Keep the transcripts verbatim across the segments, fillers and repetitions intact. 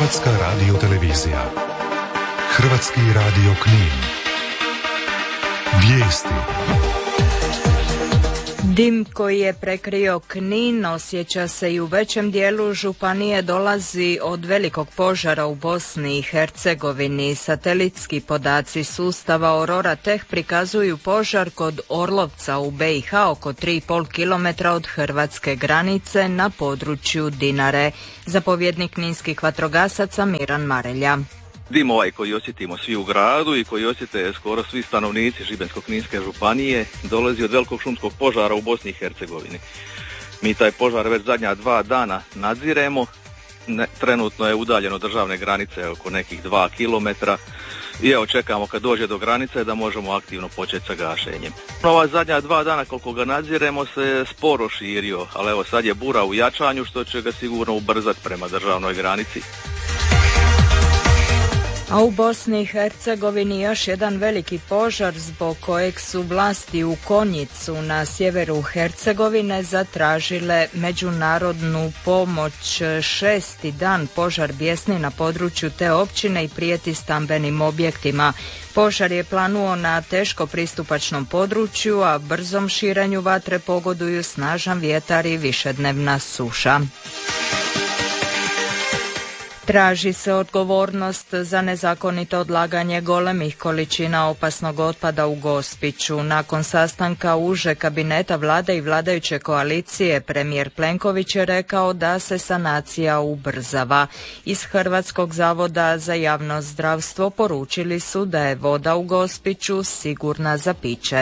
Hrvatska radiotelevizija. Hrvatski radio Knin. Vijesti. Dim koji je prekrio Knin osjeća se i u većem dijelu županije, dolazi od velikog požara u Bosni i Hercegovini. Satelitski podaci sustava Aurora Tech prikazuju požar kod Orlovca u B i H oko tri i pol kilometra od hrvatske granice na području Dinare. Zapovjednik kninskih vatrogasaca Miran Marelja. Dim ovaj koji osjetimo svi u gradu i koji osjete skoro svi stanovnici Šibensko-kninske županije dolazi od velikog šumskog požara u Bosni i Hercegovini. Mi taj požar već zadnja dva dana nadziremo, ne, trenutno je udaljen od državne granice oko nekih dva kilometra i evo čekamo kad dođe do granice da možemo aktivno početi sa gašenjem. Ova zadnja dva dana koliko ga nadziremo se sporo širio, ali evo sad je bura u jačanju što će ga sigurno ubrzati prema državnoj granici. A u Bosni i Hercegovini još jedan veliki požar zbog kojeg su vlasti u Konjicu na sjeveru Hercegovine zatražile međunarodnu pomoć. Šesti dan požar bjesni na području te općine i prijeti stambenim objektima. Požar je planuo na teško pristupačnom području, a brzom širenju vatre pogoduju snažan vjetar i višednevna suša. Traži se odgovornost za nezakonito odlaganje golemih količina opasnog otpada u Gospiću. Nakon sastanka uže kabineta vlade i vladajuće koalicije, premijer Plenković je rekao da se sanacija ubrzava. Iz Hrvatskog zavoda za javno zdravstvo poručili su da je voda u Gospiću sigurna za piće.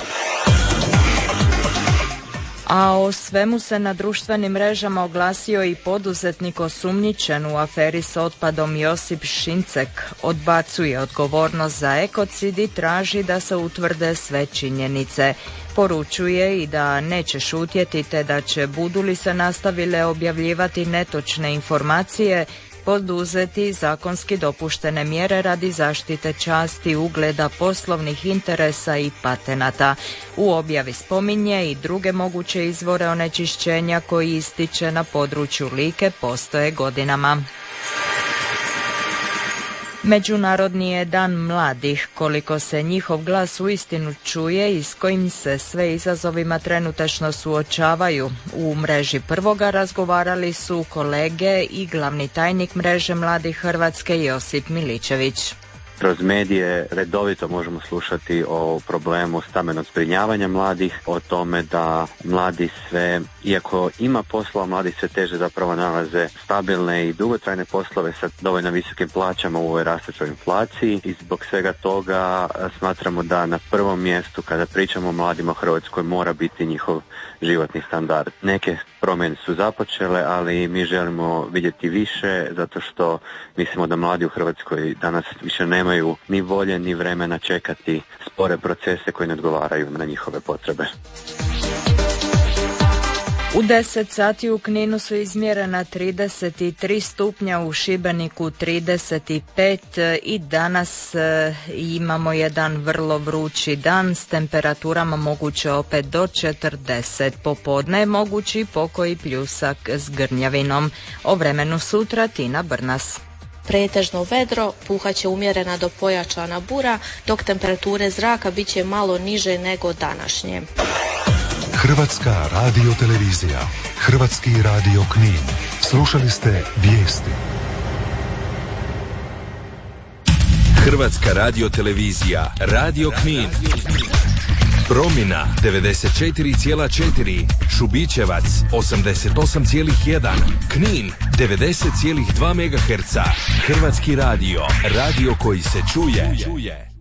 A o svemu se na društvenim mrežama oglasio i poduzetnik osumnjičen u aferi s otpadom Josip Šincek. Odbacuje odgovornost za ekocid i traži da se utvrde sve činjenice. Poručuje i da neće šutjeti te da će, budu li se nastavile objavljivati netočne informacije, poduzeti zakonski dopuštene mjere radi zaštite časti, ugleda, poslovnih interesa i patenata. U objavi spominje i druge moguće izvore onečišćenja koji ističe na području Like postoje godinama. Međunarodni je dan mladih, koliko se njihov glas uistinu čuje i s kojim se sve izazovima trenutačno suočavaju. U mreži Prvoga razgovarali su kolege i glavni tajnik mreže Mladih Hrvatske Josip Miličević. Kroz medije redovito možemo slušati o problemu stambenog zbrinjavanja mladih, o tome da mladi sve, iako ima posla, mladi sve teže zapravo nalaze stabilne i dugotrajne poslove sa dovoljno visokim plaćama u ovoj rastućoj inflaciji i zbog svega toga smatramo da na prvom mjestu kada pričamo o mladima u Hrvatskoj mora biti njihov životni standard. Neke promjene su započele, ali mi želimo vidjeti više zato što mislimo da mladi u Hrvatskoj danas više nemaju ni volje ni vremena čekati spore procese koji ne odgovaraju na njihove potrebe. U deset sati u Kninu su izmjerena trideset tri stupnja, u Šibeniku trideset pet i danas e, imamo jedan vrlo vrući dan s temperaturama moguće opet do četrdeset. Popodne je mogući pokoji pljusak s grnjavinom. O vremenu sutra Tina Brnas. Pretežno vedro, puhaće umjerena do pojačana bura, dok temperature zraka bit će malo niže nego današnje. Hrvatska radiotelevizija. Hrvatski radio Knin. Slušali ste vijesti. Hrvatska radiotelevizija. Radio Knin. Promjena devedeset četiri zarez četiri, Šubićevac osamdeset osam zarez jedan, Knin devedeset zarez dva megaherca. Hrvatski radio, radio koji se čuje.